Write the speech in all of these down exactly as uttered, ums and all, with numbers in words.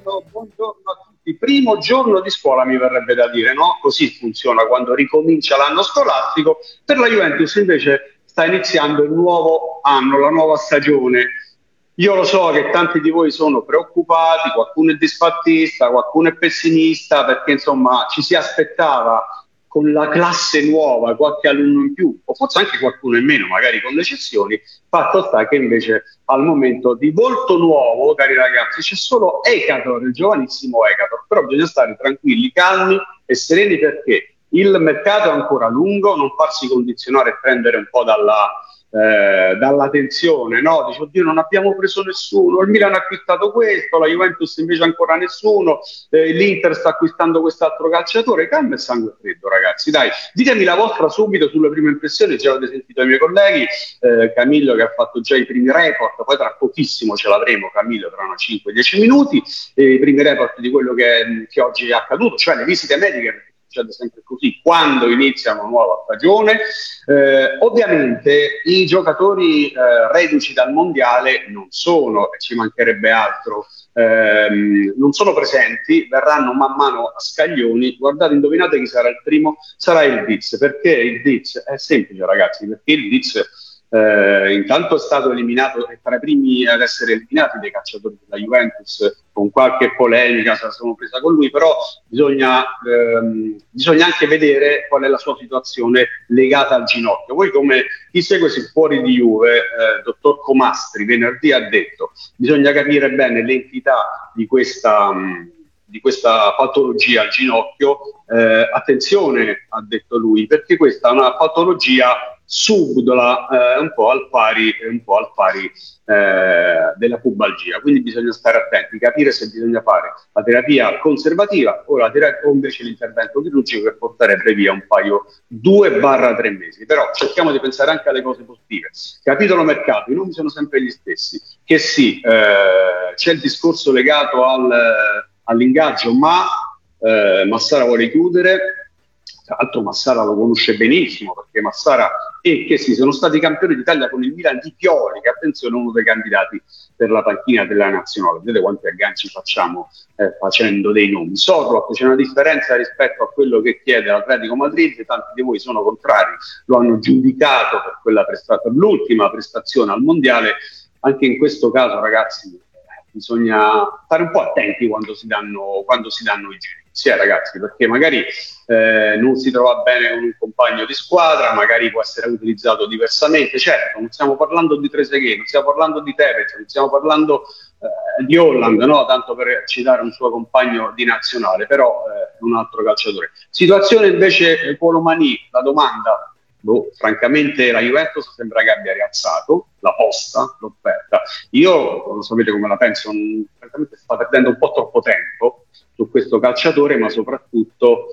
Roberto, buongiorno a tutti. Primo giorno di scuola mi verrebbe da dire, no? Così funziona quando ricomincia l'anno scolastico. Per la Juventus invece sta iniziando il nuovo anno, la nuova stagione. Io lo so che tanti di voi sono preoccupati, qualcuno è disfattista, qualcuno è pessimista, perché insomma ci si aspettava con la classe nuova qualche alunno in più, o forse anche qualcuno in meno, magari con le eccezioni. Fatto sta che invece al momento di volto nuovo, cari ragazzi, c'è solo Ecator, il giovanissimo Ecator, però bisogna stare tranquilli, calmi e sereni perché il mercato è ancora lungo, non farsi condizionare e prendere un po' dalla... Eh, dalla tensione, no? Dice, oddio, non abbiamo preso nessuno, il Milan ha acquistato questo, la Juventus invece ancora nessuno, eh, l'Inter sta acquistando quest'altro calciatore. Calma e sangue freddo, ragazzi, dai, ditemi la vostra subito sulle prime impressioni. Già avete sentito i miei colleghi, eh, Camillo che ha fatto già i primi report, poi tra pochissimo ce l'avremo, Camillo, tra una cinque dieci minuti, eh, i primi report di quello che, che oggi è accaduto, cioè le visite mediche, succede sempre così quando inizia una nuova stagione. Eh, ovviamente i giocatori eh, reduci dal mondiale non sono, e ci mancherebbe altro, ehm, non sono presenti, verranno man mano a scaglioni. Guardate, indovinate chi sarà il primo? Sarà il Diz. Perché il Diz? È semplice, ragazzi, perché il Diz Eh, intanto è stato eliminato, è tra i primi ad essere eliminati dei calciatori della Juventus, con qualche polemica se la sono presa con lui, però bisogna, ehm, bisogna anche vedere qual è la sua situazione legata al ginocchio. Voi, come chi segue sul Fuori di Juve, eh, dottor Comastri venerdì ha detto, bisogna capire bene l'entità di questa... Mh, di questa patologia al ginocchio, eh, attenzione, ha detto lui, perché questa è una patologia subdola, eh, un po' al pari, un po' al pari eh, della pubalgia, quindi bisogna stare attenti, capire se bisogna fare la terapia conservativa o, la terapia, o invece l'intervento chirurgico che porterebbe via un paio, due barra tre mesi. Però cerchiamo di pensare anche alle cose positive. Capitolo mercato, i nomi sono sempre gli stessi, che sì, eh, c'è il discorso legato al all'ingaggio, ma eh, Massara vuole chiudere. Tra l'altro Massara lo conosce benissimo, perché Massara e che sì, sono stati campioni d'Italia con il Milan di Pioli, che attenzione è uno dei candidati per la panchina della nazionale. Vedete quanti agganci facciamo eh, facendo dei nomi. Sorloth, c'è una differenza rispetto a quello che chiede l'Atletico Madrid, tanti di voi sono contrari, lo hanno giudicato per quella prestata, l'ultima prestazione al mondiale. Anche in questo caso, ragazzi, bisogna stare un po' attenti quando si danno, quando si danno i giudizi, eh, ragazzi, perché magari eh, non si trova bene con un compagno di squadra, magari può essere utilizzato diversamente. Certo, non stiamo parlando di Trezeguet, non stiamo parlando di Tevez, non stiamo parlando eh, di Holland, no? Tanto per citare un suo compagno di nazionale, però eh, un altro calciatore. Situazione invece Colomani, la domanda. Boh, francamente la Juventus sembra che abbia rialzato la posta, l'offerta. Io, lo sapete come la penso, non, francamente sta perdendo un po' troppo tempo su questo calciatore, ma soprattutto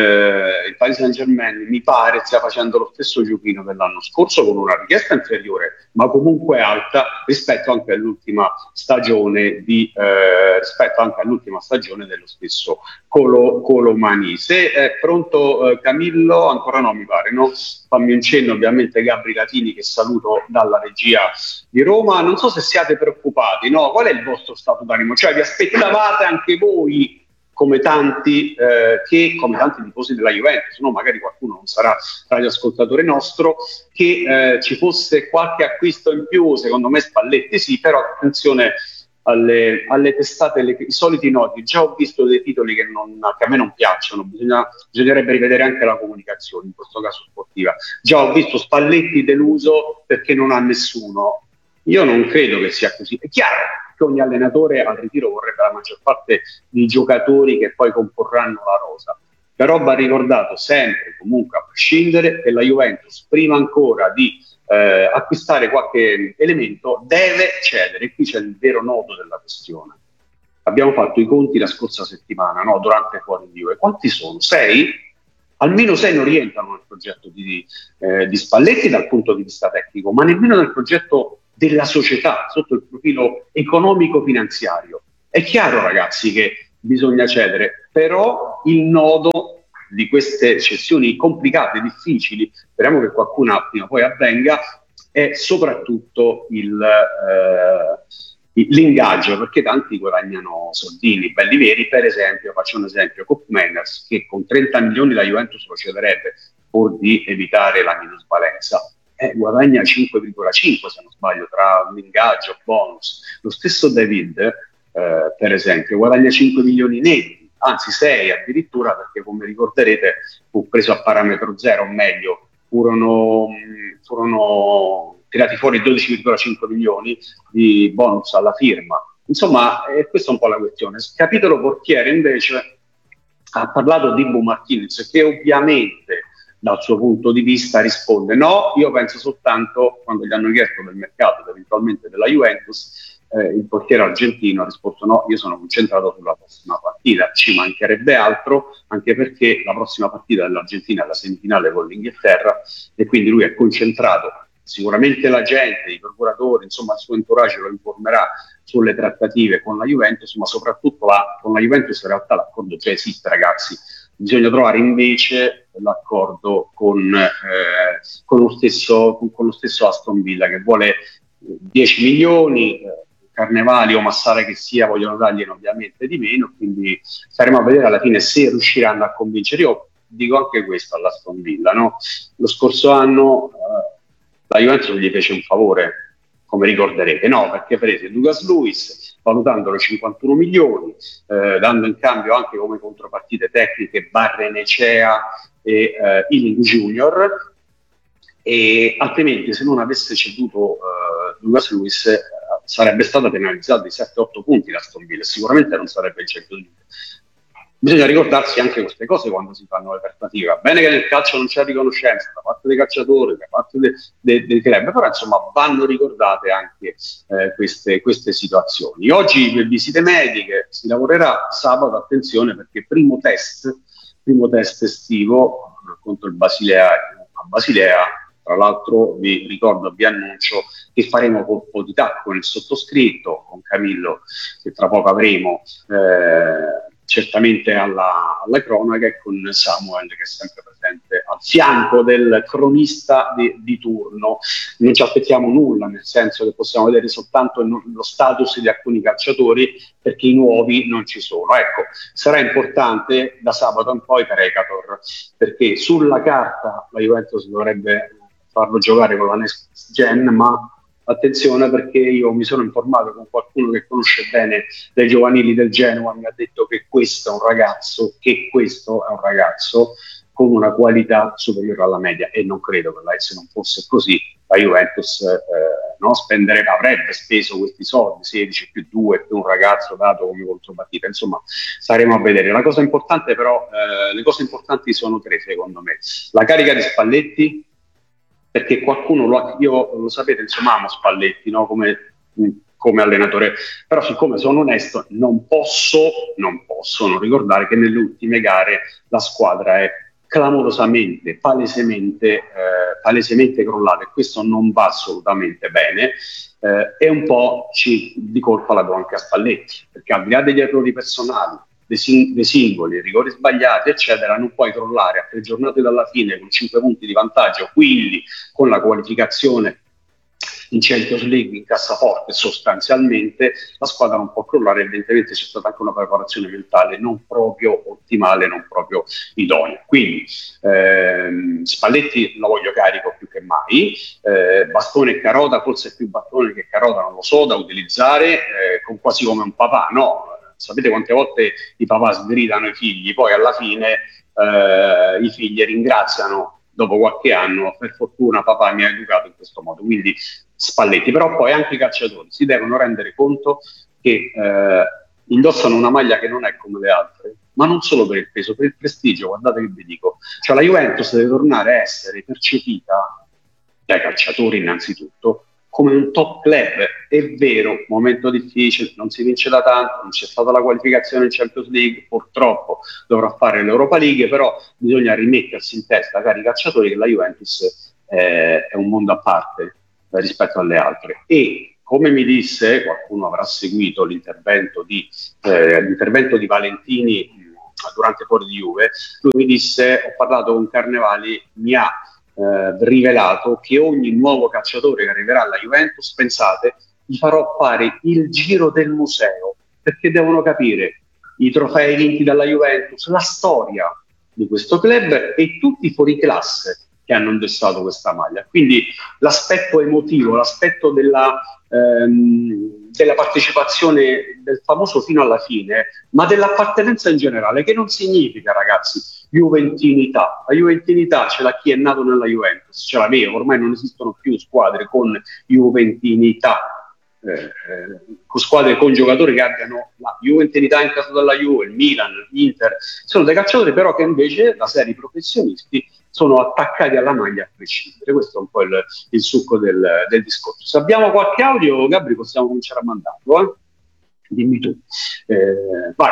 eh, il Paris Saint-Germain mi pare stia facendo lo stesso giochino dell'anno scorso, con una richiesta inferiore, ma comunque alta rispetto anche all'ultima stagione di eh, rispetto anche all'ultima stagione dello stesso Colo, Colomani. Se è pronto eh, Camillo, ancora no, mi pare, no? Fammi un cenno, ovviamente Gabri Latini, che saluto dalla regia di Roma. Non so se siate preoccupati, no? Qual è il vostro stato d'animo? Cioè, vi aspettavate anche voi, come tanti, eh, che come tanti tifosi della Juventus, no? Magari qualcuno non sarà radioascoltatore nostro, che eh, ci fosse qualche acquisto in più? Secondo me Spalletti sì, però attenzione alle, alle testate, le, i soliti noti. Già ho visto dei titoli che, non, che a me non piacciono, bisogna, bisognerebbe rivedere anche la comunicazione, in questo caso sportiva. Già ho visto Spalletti deluso perché non ha nessuno. Io non credo che sia così. È chiaro che ogni allenatore al ritiro vorrebbe la maggior parte dei giocatori che poi comporranno la rosa, però va ricordato sempre, comunque a prescindere, che la Juventus, prima ancora di eh, acquistare qualche elemento, deve cedere. E qui c'è il vero nodo della questione. Abbiamo fatto i conti la scorsa settimana, no? Durante il Fuori di Juve. Quanti sono? Sei? Almeno sei non rientrano nel progetto di, eh, di Spalletti dal punto di vista tecnico, ma nemmeno nel progetto della società sotto il profilo economico-finanziario. È chiaro, ragazzi, che bisogna cedere, però il nodo di queste cessioni complicate, difficili, speriamo che qualcuna prima o poi avvenga, è soprattutto il, eh, l'ingaggio, perché tanti guadagnano soldini belli veri. Per esempio, faccio un esempio, Koopmeiners, che con trenta milioni la Juventus lo cederebbe pur di evitare la minusvalenza, eh, guadagna cinque virgola cinque se non sbaglio, tra l'ingaggio, bonus. Lo stesso David, eh, per esempio, guadagna cinque milioni netti, anzi sei addirittura, perché come ricorderete fu preso a parametro zero, o meglio, furono, furono tirati fuori dodici virgola cinque milioni di bonus alla firma. Insomma, eh, questa è un po' la questione. Capitolo portiere invece ha parlato di Dibu Martinez, che ovviamente dal suo punto di vista risponde no, io penso soltanto, quando gli hanno chiesto del mercato ed eventualmente della Juventus, eh, il portiere argentino ha risposto no, io sono concentrato sulla prossima partita, ci mancherebbe altro, anche perché la prossima partita dell'Argentina è la semifinale con l'Inghilterra e quindi lui è concentrato. Sicuramente la gente, i procuratori, insomma il suo entourage lo informerà sulle trattative con la Juventus, ma soprattutto la, con la Juventus in realtà l'accordo già esiste, ragazzi. Bisogna trovare invece l'accordo con, eh, con, lo stesso, con, con lo stesso Aston Villa, che vuole dieci milioni, eh, Carnevali o Massara che sia vogliono dargliene ovviamente di meno, quindi staremo a vedere alla fine se riusciranno a convincere. Io dico anche questo all'Aston Villa, no? Lo scorso anno eh, la Juventus gli fece un favore, come ricorderete, no? Perché prese Lucas Luis, valutandolo cinquantuno milioni, eh, dando in cambio anche come contropartite tecniche Barrenechea e eh, Ealing Junior, e altrimenti se non avesse ceduto eh, Lucas Luis eh, sarebbe stata penalizzata di sette otto punti la Aston Villa, sicuramente non sarebbe il Champions League. Bisogna ricordarsi anche queste cose quando si fanno le trattative. Va bene che nel calcio non c'è riconoscenza da parte dei calciatori, da parte dei, dei, dei club, però insomma vanno ricordate anche eh, queste, queste situazioni. Oggi per visite mediche si lavorerà sabato, attenzione, perché primo test, primo test estivo contro il Basilea a Basilea. Tra l'altro vi ricordo, vi annuncio che faremo colpo di tacco con il sottoscritto, con Camillo, che tra poco avremo eh, certamente alla, alla cronaca, e con Samuel, che è sempre presente al fianco del cronista di, di turno. Non ci aspettiamo nulla, nel senso che possiamo vedere soltanto lo status di alcuni calciatori, perché i nuovi non ci sono. Ecco, sarà importante da sabato in poi per Ecator, perché sulla carta la Juventus dovrebbe farlo giocare con la Next Gen, ma attenzione, perché io mi sono informato con qualcuno che conosce bene dei giovanili del Genoa, mi ha detto che questo è un ragazzo, che questo è un ragazzo con una qualità superiore alla media, e non credo che se non fosse così la Juventus eh, no, spenderebbe, avrebbe speso questi soldi, sedici più due più un ragazzo dato come contropartita. Insomma, staremo a vedere. La cosa importante però, eh, le cose importanti sono tre secondo me: la carica di Spalletti, perché qualcuno lo, io lo sapete, insomma, amo Spalletti, no? come, come allenatore, però siccome sono onesto non posso, non posso non ricordare che nelle ultime gare la squadra è clamorosamente, palesemente, eh, palesemente crollata, e questo non va assolutamente bene, eh, e un po' ci, di colpa la do anche a Spalletti, perché al di là degli errori personali, dei, sing- dei singoli, rigori sbagliati, eccetera, non puoi crollare a tre giornate dalla fine con cinque punti di vantaggio, quindi con la qualificazione in Champions League in cassaforte sostanzialmente. La squadra non può crollare, evidentemente c'è stata anche una preparazione mentale non proprio ottimale, non proprio idonea. Quindi ehm, Spalletti lo voglio carico più che mai, eh, bastone e carota, forse più bastone che carota, non lo so, da utilizzare eh, con quasi come un papà, no? Sapete quante volte i papà sgridano i figli, poi alla fine eh, i figli ringraziano dopo qualche anno: per fortuna papà mi ha educato in questo modo. Quindi Spalletti, però poi anche i calciatori si devono rendere conto che eh, indossano una maglia che non è come le altre, ma non solo per il peso, per il prestigio. Guardate che vi dico, cioè la Juventus deve tornare a essere percepita dai calciatori innanzitutto come un top club. È vero, momento difficile, non si vince da tanto, non c'è stata la qualificazione in Champions League, purtroppo dovrà fare l'Europa League, però bisogna rimettersi in testa, cari calciatori, che la Juventus eh, è un mondo a parte eh, rispetto alle altre. E come mi disse, qualcuno avrà seguito l'intervento di, eh, l'intervento di Valentini mh, durante Fuori di Juve, lui mi disse: ho parlato con Carnevali, mi ha Eh, rivelato che ogni nuovo calciatore che arriverà alla Juventus, pensate, gli farò fare il giro del museo, perché devono capire i trofei vinti dalla Juventus, la storia di questo club e tutti i fuoriclasse che hanno indossato questa maglia. Quindi l'aspetto emotivo, l'aspetto della, ehm, della partecipazione del famoso fino alla fine, ma dell'appartenenza in generale, che non significa, ragazzi, juventinità. La juventinità ce l'ha chi è nato nella Juventus, ce l'avevo, ormai non esistono più squadre con juventinità. Eh, eh, con squadre con giocatori che abbiano la juventinità in caso della Juve, il Milan, l'Inter, sono dei calciatori però che invece da seri professionisti sono attaccati alla maglia a prescindere. Questo è un po' il, il succo del, del discorso. Se abbiamo qualche audio, Gabri, possiamo cominciare a mandarlo, eh? Dimmi tu. Eh, vai.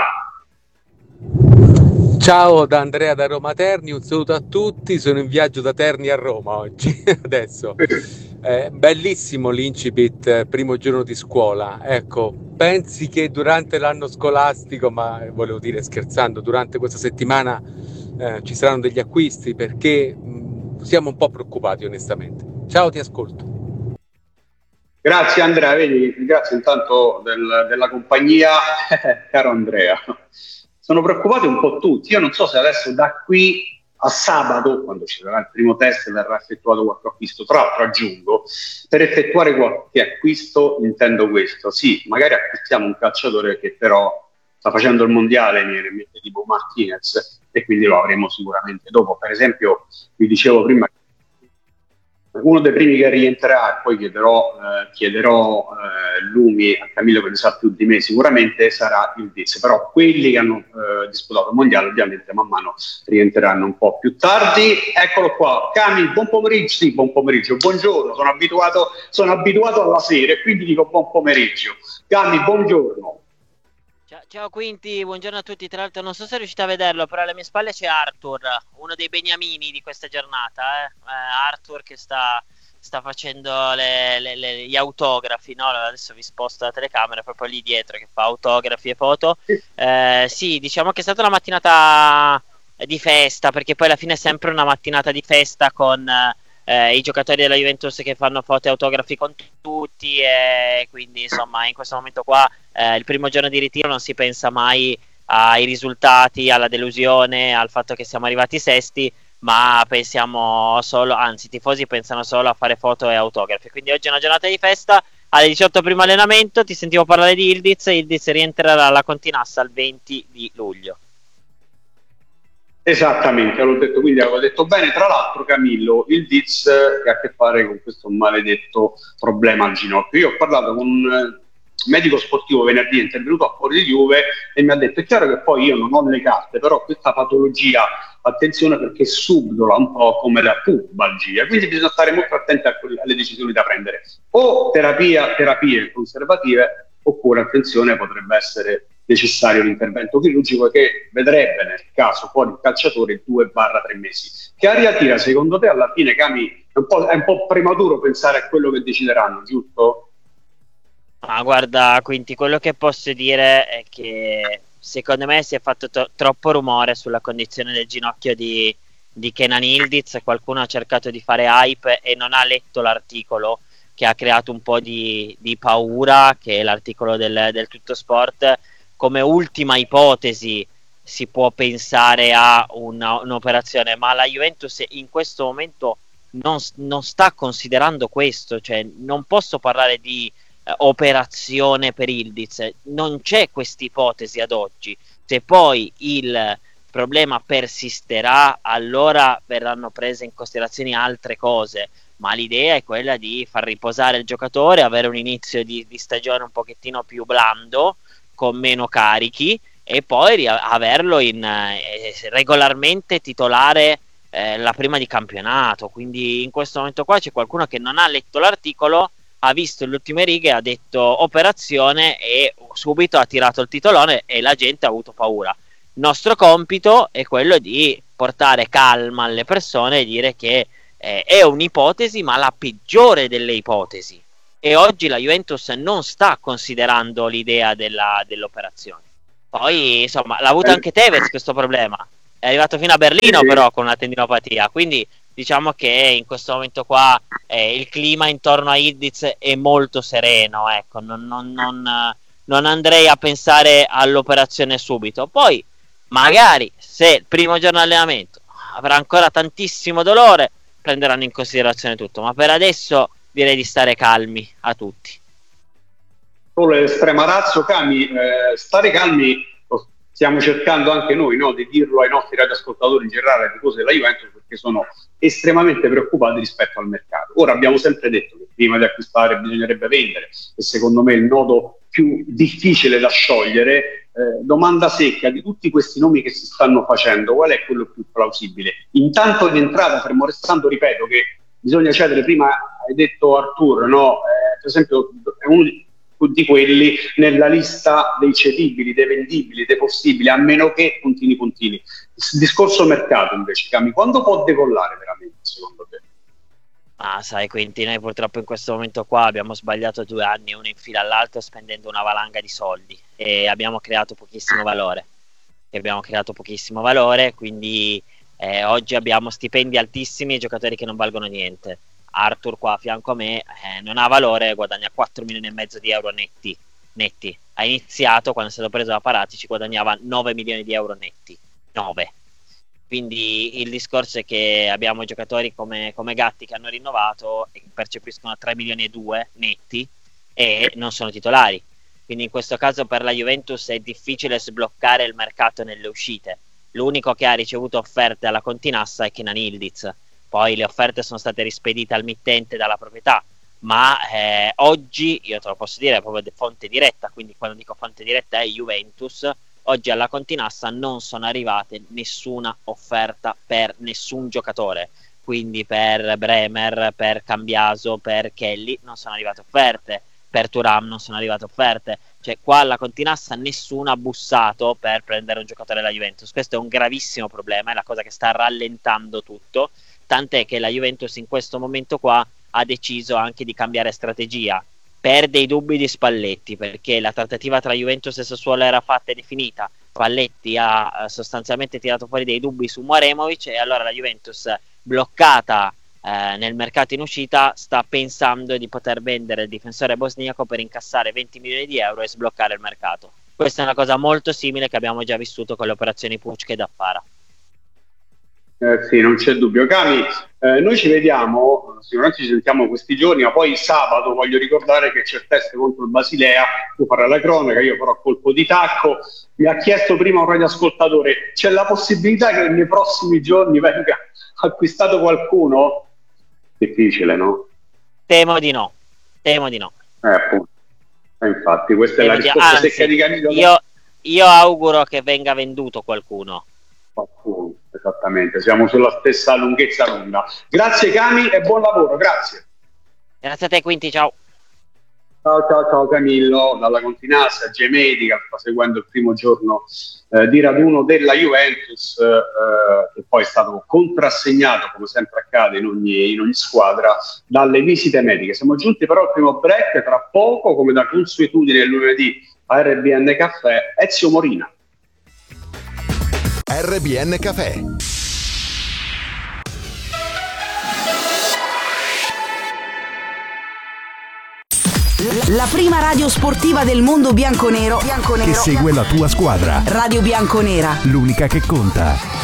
Ciao da Andrea da Roma Terni, un saluto a tutti, sono in viaggio da Terni a Roma oggi, adesso. Eh, bellissimo l'incipit, primo giorno di scuola, ecco, pensi che durante l'anno scolastico, ma volevo dire scherzando, durante questa settimana eh, ci saranno degli acquisti, perché mh, siamo un po' preoccupati onestamente. Ciao, ti ascolto. Grazie Andrea, vedi, grazie intanto del, della compagnia, caro Andrea. Sono preoccupati un po' tutti. Io non so se adesso da qui a sabato, quando ci sarà il primo test, verrà effettuato qualche acquisto. Tra l'altro aggiungo, per effettuare qualche acquisto intendo questo. Sì, magari acquistiamo un calciatore che però sta facendo il mondiale, mi viene tipo Martinez, e quindi lo avremo sicuramente dopo. Per esempio, vi dicevo prima, uno dei primi che rientrerà, e poi chiederò, eh, chiederò eh, lumi a Camillo che ne sa più di me sicuramente, sarà il Diz. Però quelli che hanno eh, disputato il mondiale ovviamente man mano rientreranno un po' più tardi. Eccolo qua, Cami, buon pomeriggio. Sì, buon pomeriggio, buongiorno, sono abituato, sono abituato alla sera e quindi dico buon pomeriggio. Cami, buongiorno. Ciao Quinti, buongiorno a tutti. Tra l'altro non so se riuscite a vederlo, però alle mie spalle c'è Arthur, uno dei beniamini di questa giornata, eh? Eh, Arthur che sta, sta facendo le, le, le, gli autografi, no? Adesso vi sposto la telecamera, proprio lì dietro che fa autografi e foto. Eh, sì, diciamo che è stata una mattinata di festa, perché poi alla fine è sempre una mattinata di festa con eh, i giocatori della Juventus che fanno foto e autografi con tutti, e quindi insomma in questo momento qua eh, il primo giorno di ritiro non si pensa mai ai risultati, alla delusione, al fatto che siamo arrivati sesti, ma pensiamo solo, anzi i tifosi pensano solo a fare foto e autografi. Quindi oggi è una giornata di festa. Alle diciotto primo allenamento, ti sentivo parlare di Ildiz. Ildiz rientrerà alla Continassa il venti di luglio. Esattamente, l'ho detto, quindi avevo detto bene. Tra l'altro, Camillo, il Diz che ha a che fare con questo maledetto problema al ginocchio. Io ho parlato con un medico sportivo venerdì, è intervenuto a fuori di Juve e mi ha detto: è chiaro che poi io non ho le carte, però questa patologia, attenzione, perché subdola un po' come la pubalgia, quindi bisogna stare molto attenti a quelle, alle decisioni da prendere, o terapia, terapie conservative, oppure, attenzione, potrebbe essere necessario l'intervento chirurgico che vedrebbe nel caso poi il calciatore due tre mesi. Che aria tira secondo te alla fine, Cami? È un po', è un po' prematuro pensare a quello che decideranno, giusto? Ma guarda, quindi quello che posso dire è che secondo me si è fatto to- troppo rumore sulla condizione del ginocchio di, di Kenan Ildiz. Qualcuno ha cercato di fare hype e non ha letto l'articolo che ha creato un po' di, di paura, che è l'articolo del, del Tutto Sport. Come ultima ipotesi si può pensare a una, un'operazione, ma la Juventus in questo momento non, non sta considerando questo, cioè non posso parlare di eh, operazione per Ildiz, non c'è questa ipotesi ad oggi. Se poi il problema persisterà, allora verranno prese in considerazione altre cose, ma l'idea è quella di far riposare il giocatore, avere un inizio di, di stagione un pochettino più blando, con meno carichi, e poi averlo in, eh, regolarmente titolare eh, la prima di campionato. Quindi in questo momento qua c'è qualcuno che non ha letto l'articolo, ha visto le ultime righe, ha detto operazione e subito ha tirato il titolone e la gente ha avuto paura. Il nostro compito è quello di portare calma alle persone e dire che eh, è un'ipotesi, ma la peggiore delle ipotesi. E oggi la Juventus non sta considerando l'idea della, dell'operazione. Poi, insomma, l'ha avuto anche Tevez questo problema. È arrivato fino a Berlino, però, con una tendinopatia. Quindi diciamo che in questo momento qua eh, il clima intorno a Ildiz è molto sereno, ecco, non, non, non, non andrei a pensare all'operazione subito. Poi magari se il primo giorno di allenamento avrà ancora tantissimo dolore, prenderanno in considerazione tutto, ma per adesso direi di stare calmi a tutti. Solo l'estrema razzo, Cami, eh, stare calmi, lo stiamo cercando anche noi, no, di dirlo ai nostri radioascoltatori in generale, ai tifosi della Juventus, perché sono estremamente preoccupati rispetto al mercato. Ora abbiamo sempre detto che prima di acquistare bisognerebbe vendere, e secondo me il nodo più difficile da sciogliere, eh, domanda secca, di tutti questi nomi che si stanno facendo, qual è quello più plausibile? Intanto in entrata, fermo restando, ripeto, che bisogna cedere, prima hai detto Artur, no? Eh, per esempio è uno di di quelli nella lista dei cedibili, dei vendibili, dei possibili, a meno che puntini puntini. Il discorso mercato invece, Cami, quando può decollare veramente secondo te? Ah, sai Quinti, noi purtroppo in questo momento qua abbiamo sbagliato due anni uno in fila all'altro spendendo una valanga di soldi e abbiamo creato pochissimo valore e abbiamo creato pochissimo valore quindi eh, oggi abbiamo stipendi altissimi e giocatori che non valgono niente. Arthur qua a fianco a me eh, non ha valore, guadagna quattro milioni e mezzo di euro netti, netti. Ha iniziato quando è stato preso da Paratici, guadagnava nove milioni di euro netti, nove. Quindi il discorso è che abbiamo giocatori come, come Gatti che hanno rinnovato e che percepiscono tre milioni e due netti e non sono titolari. Quindi in questo caso per la Juventus è difficile sbloccare il mercato nelle uscite. L'unico che ha ricevuto offerte alla Continassa è Kenan Ildiz. Poi le offerte sono state rispedite al mittente dalla proprietà, ma eh, oggi, io te lo posso dire, è proprio fonte diretta, quindi quando dico fonte diretta è Juventus, oggi alla Continassa non sono arrivate nessuna offerta per nessun giocatore, quindi per Bremer, per Cambiaso, per Kelly non sono arrivate offerte, per Thuram non sono arrivate offerte, cioè qua alla Continassa nessuno ha bussato per prendere un giocatore della Juventus. Questo è un gravissimo problema, è la cosa che sta rallentando tutto, tant'è che la Juventus in questo momento qua ha deciso anche di cambiare strategia per dei dubbi di Spalletti, perché la trattativa tra Juventus e Sassuolo era fatta e definita. Spalletti ha sostanzialmente tirato fuori dei dubbi su Mouremovic e allora la Juventus, bloccata eh, nel mercato in uscita, sta pensando di poter vendere il difensore bosniaco per incassare venti milioni di euro e sbloccare il mercato. Questa è una cosa molto simile che abbiamo già vissuto con le operazioni Pucci e Daffara. Eh, sì, non c'è dubbio. Cami, eh, noi ci vediamo, sicuramente ci sentiamo questi giorni, ma poi sabato voglio ricordare che c'è il test contro il Basilea, tu farai la cronaca, io farò colpo di tacco. Mi ha chiesto prima un radioascoltatore, c'è la possibilità che nei prossimi giorni venga acquistato qualcuno? Difficile, no? Temo di no, temo di no. Eh, appunto. Eh, infatti, questa temo è la risposta anzi, secca di Camillo. Io, io auguro che venga venduto qualcuno. Qualcuno, esattamente, siamo sulla stessa lunghezza d'onda. Grazie Cami e buon lavoro, grazie. Grazie a te Quinti, ciao. Ciao ciao ciao Camillo, dalla Continassa, G-Medica, sta seguendo il primo giorno eh, di raduno della Juventus, eh, che poi è stato contrassegnato, come sempre accade in ogni, in ogni squadra, dalle visite mediche. Siamo giunti però al primo break, tra poco, come da consuetudine il lunedì a R B N Caffè, Ezio Morina. R B N Caffè. La prima radio sportiva del mondo bianconero, bianconero che segue la tua squadra. Radio Bianconera, l'unica che conta.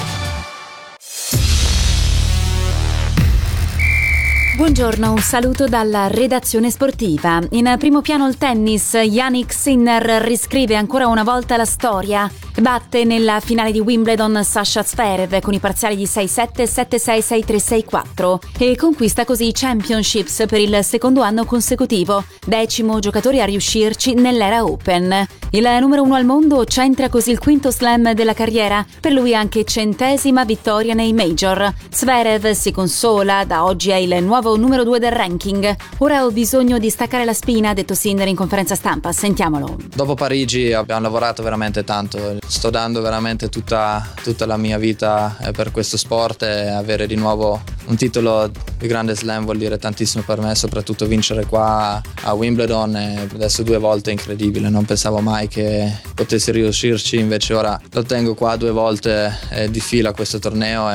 Buongiorno, un saluto dalla redazione sportiva. In primo piano il tennis, Jannik Sinner riscrive ancora una volta la storia. Batte nella finale di Wimbledon Sasha Zverev con i parziali di sei sette, sette sei, sei tre, sei quattro e conquista così i Championships per il secondo anno consecutivo, decimo giocatore a riuscirci nell'era Open. Il numero uno al mondo centra così il quinto slam della carriera, per lui anche centesima vittoria nei major. Zverev si consola, da oggi è il nuovo numero due del ranking. Ora ho bisogno di staccare la spina, ha detto Sinner in conferenza stampa, sentiamolo. Dopo Parigi abbiamo lavorato veramente tanto, sto dando veramente tutta, tutta la mia vita per questo sport e avere di nuovo un titolo di grande slam vuol dire tantissimo per me, soprattutto vincere qua a Wimbledon e adesso due volte è incredibile, non pensavo mai che potessi riuscirci, invece ora lo tengo qua due volte di fila questo torneo.